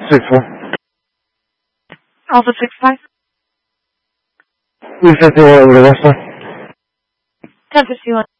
6-1. Alpha 6-5. Please take the over the west side. 1051.